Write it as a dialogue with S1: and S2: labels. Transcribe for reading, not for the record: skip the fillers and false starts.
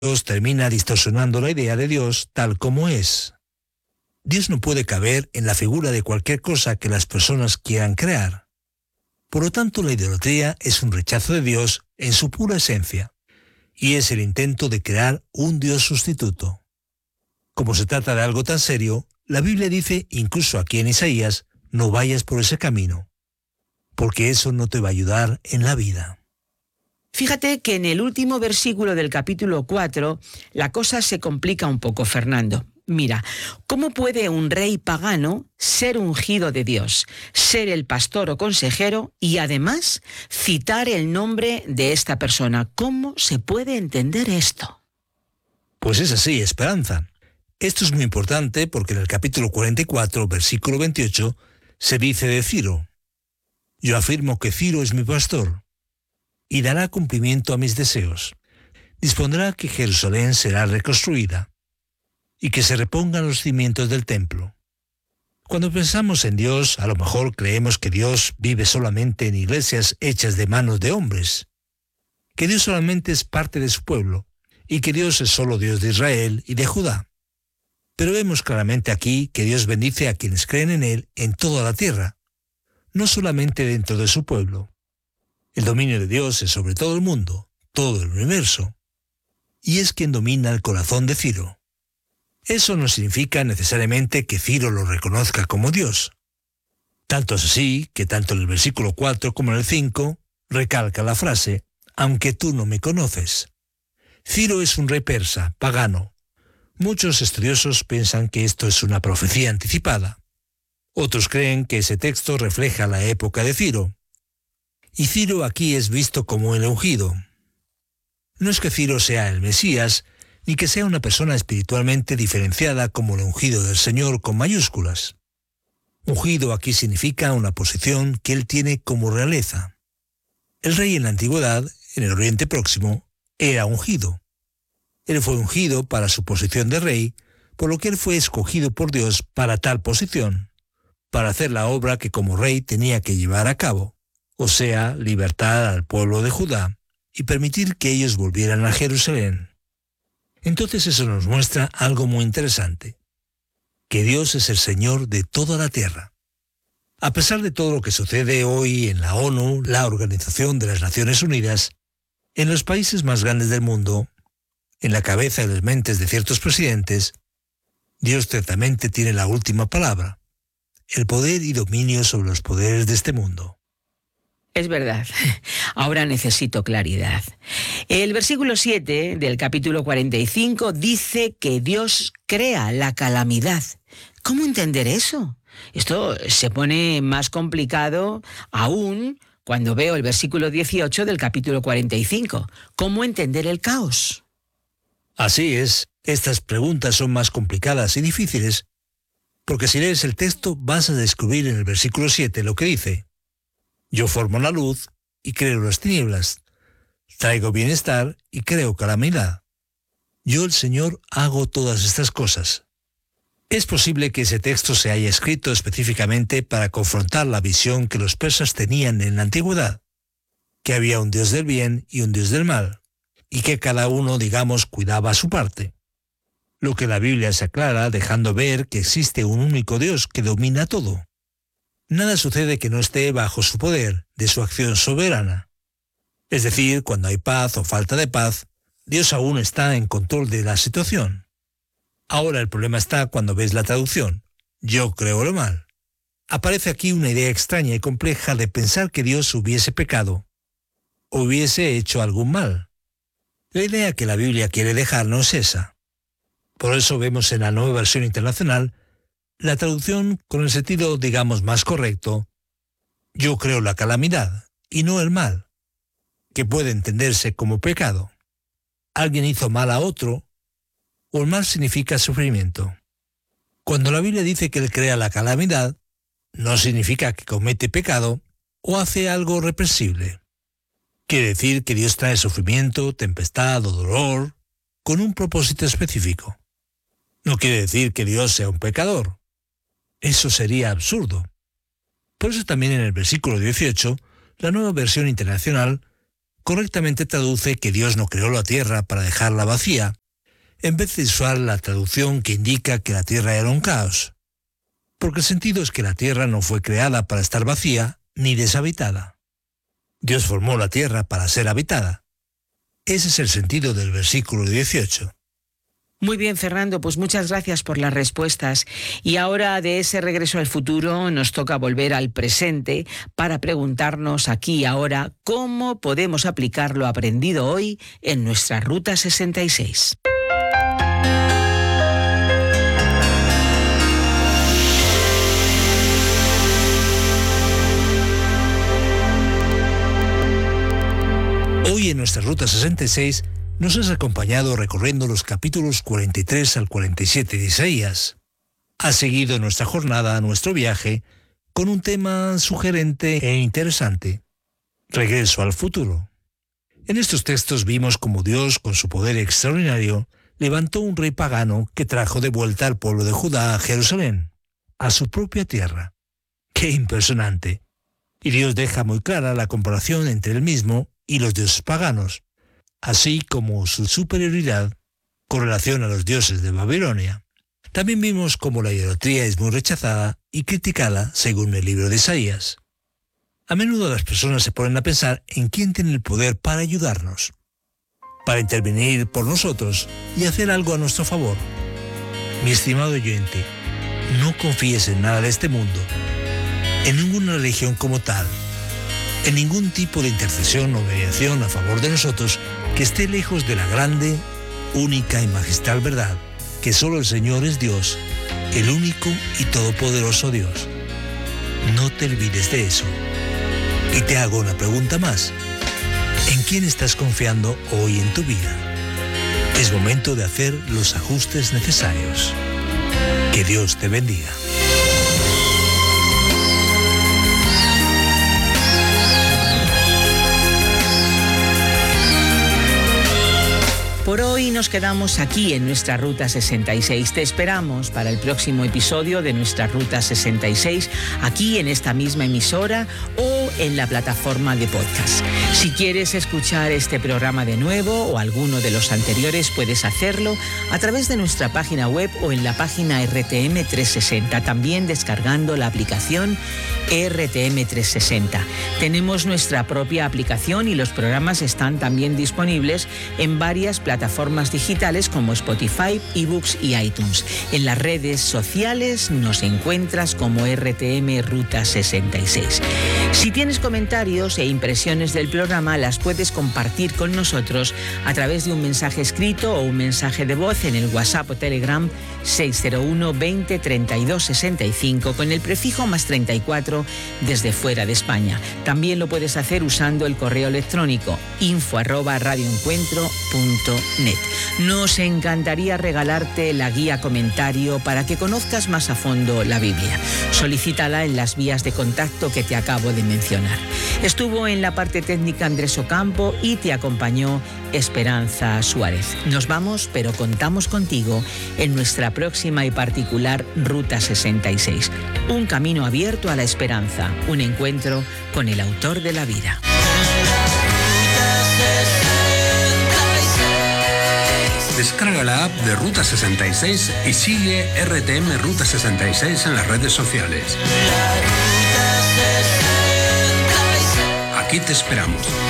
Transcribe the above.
S1: Dios termina distorsionando la idea de Dios tal como es. Dios no puede caber en la figura de cualquier cosa que las personas quieran crear. Por lo tanto, la idolatría es un rechazo de Dios en su pura esencia, y es el intento de crear un Dios sustituto. Como se trata de algo tan serio, la Biblia dice, incluso aquí en Isaías, no vayas por ese camino, porque eso no te va a ayudar en la vida.
S2: Fíjate que en el último versículo del capítulo 4, la cosa se complica un poco, Fernando. Mira, ¿cómo puede un rey pagano ser ungido de Dios, ser el pastor o consejero y además citar el nombre de esta persona? ¿Cómo se puede entender esto?
S1: Pues es así, Esperanza. Esto es muy importante porque en el capítulo 44, versículo 28, se dice de Ciro: yo afirmo que Ciro es mi pastor y dará cumplimiento a mis deseos. Dispondrá que Jerusalén será reconstruida y que se repongan los cimientos del templo. Cuando pensamos en Dios, a lo mejor creemos que Dios vive solamente en iglesias hechas de manos de hombres, que Dios solamente es parte de su pueblo y que Dios es solo Dios de Israel y de Judá. Pero vemos claramente aquí que Dios bendice a quienes creen en Él en toda la tierra, no solamente dentro de su pueblo. El dominio de Dios es sobre todo el mundo, todo el universo, y es quien domina el corazón de Ciro. Eso no significa necesariamente que Ciro lo reconozca como Dios. Tanto es así que tanto en el versículo 4 como en el 5 recalca la frase, aunque tú no me conoces. Ciro es un rey persa, pagano. Muchos estudiosos piensan que esto es una profecía anticipada. Otros creen que ese texto refleja la época de Ciro. Y Ciro aquí es visto como el ungido. No es que Ciro sea el Mesías, ni que sea una persona espiritualmente diferenciada como el ungido del Señor con mayúsculas. Ungido aquí significa una posición que él tiene como realeza. El rey en la antigüedad, en el Oriente Próximo, era ungido. Él fue ungido para su posición de rey, por lo que él fue escogido por Dios para tal posición, para hacer la obra que como rey tenía que llevar a cabo, o sea, libertar al pueblo de Judá y permitir que ellos volvieran a Jerusalén. Entonces eso nos muestra algo muy interesante, que Dios es el Señor de toda la tierra. A pesar de todo lo que sucede hoy en la ONU, la Organización de las Naciones Unidas, en los países más grandes del mundo, en la cabeza de las mentes de ciertos presidentes, Dios ciertamente tiene la última palabra, el poder y dominio sobre los poderes de este mundo.
S2: Es verdad. Ahora necesito claridad. El versículo 7 del capítulo 45 dice que Dios crea la calamidad. ¿Cómo entender eso? Esto se pone más complicado aún cuando veo el versículo 18 del capítulo 45. ¿Cómo entender el caos?
S1: Así es, estas preguntas son más complicadas y difíciles, porque si lees el texto vas a descubrir en el versículo 7 lo que dice: yo formo la luz y creo las tinieblas, traigo bienestar y creo calamidad. Yo, el Señor, hago todas estas cosas. Es posible que ese texto se haya escrito específicamente para confrontar la visión que los persas tenían en la antigüedad, que había un Dios del bien y un Dios del mal, y que cada uno, digamos, cuidaba su parte. Lo que la Biblia se aclara dejando ver que existe un único Dios que domina todo. Nada sucede que no esté bajo su poder, de su acción soberana. Es decir, cuando hay paz o falta de paz, Dios aún está en control de la situación. Ahora el problema está cuando ves la traducción, yo creo lo mal. Aparece aquí una idea extraña y compleja de pensar que Dios hubiese pecado, o hubiese hecho algún mal. La idea que la Biblia quiere dejarnos es esa. Por eso vemos en la Nueva Versión Internacional la traducción con el sentido, digamos, más correcto, yo creo la calamidad y no el mal, que puede entenderse como pecado. Alguien hizo mal a otro, o el mal significa sufrimiento. Cuando la Biblia dice que Él crea la calamidad, no significa que comete pecado o hace algo represible. Quiere decir que Dios trae sufrimiento, tempestad o dolor con un propósito específico. No quiere decir que Dios sea un pecador. Eso sería absurdo. Por eso también en el versículo 18, la Nueva Versión Internacional correctamente traduce que Dios no creó la tierra para dejarla vacía, en vez de usar la traducción que indica que la tierra era un caos. Porque el sentido es que la tierra no fue creada para estar vacía ni deshabitada. Dios formó la tierra para ser habitada. Ese es el sentido del versículo 18.
S2: Muy bien, Fernando, pues muchas gracias por las respuestas. Y ahora de ese regreso al futuro nos toca volver al presente para preguntarnos aquí y ahora cómo podemos aplicar lo aprendido hoy en nuestra Ruta 66.
S1: Hoy en nuestra Ruta 66 nos has acompañado recorriendo los capítulos 43 al 47 de Isaías. Has seguido nuestra jornada, nuestro viaje, con un tema sugerente e interesante: regreso al futuro. En estos textos vimos cómo Dios, con su poder extraordinario, levantó un rey pagano que trajo de vuelta al pueblo de Judá a Jerusalén, a su propia tierra. ¡Qué impresionante! Y Dios deja muy clara la comparación entre él mismo y los dioses paganos, así como su superioridad con relación a los dioses de Babilonia. También vimos cómo la idolatría es muy rechazada y criticada según el libro de Isaías. A menudo las personas se ponen a pensar en quién tiene el poder para ayudarnos, para intervenir por nosotros y hacer algo a nuestro favor. Mi estimado oyente, no confíes en nada de este mundo, en ninguna religión como tal, en ningún tipo de intercesión o mediación a favor de nosotros que esté lejos de la grande, única y magistral verdad, que solo el Señor es Dios, el único y todopoderoso Dios. No te olvides de eso. Y te hago una pregunta más. ¿En quién estás confiando hoy en tu vida? Es momento de hacer los ajustes necesarios. Que Dios te bendiga.
S2: Por hoy nos quedamos aquí en nuestra Ruta 66. Te esperamos para el próximo episodio de nuestra Ruta 66, aquí en esta misma emisora o en la plataforma de podcast. Si quieres escuchar este programa de nuevo o alguno de los anteriores, puedes hacerlo a través de nuestra página web o en la página RTM 360, también descargando la aplicación RTM 360. Tenemos nuestra propia aplicación y los programas están también disponibles en varias plataformas digitales como Spotify, eBooks y iTunes. En las redes sociales nos encuentras como RTM Ruta 66. Si tienes comentarios e impresiones del programa, las puedes compartir con nosotros a través de un mensaje escrito o un mensaje de voz en el WhatsApp o Telegram 601 20 32 65 con el prefijo +34 desde fuera de España. También lo puedes hacer usando el correo electrónico info@radioencuentro.net. Nos encantaría regalarte la guía comentario para que conozcas más a fondo la Biblia. Solicítala en las vías de contacto que te acabo de mencionar. Estuvo en la parte técnica Andrés Ocampo y te acompañó Esperanza Suárez. Nos vamos, pero contamos contigo en nuestra próxima y particular Ruta 66. Un camino abierto a la esperanza, un encuentro con el autor de la vida.
S3: Descarga la app de Ruta 66 y sigue RTM Ruta 66 en las redes sociales. Aquí te esperamos.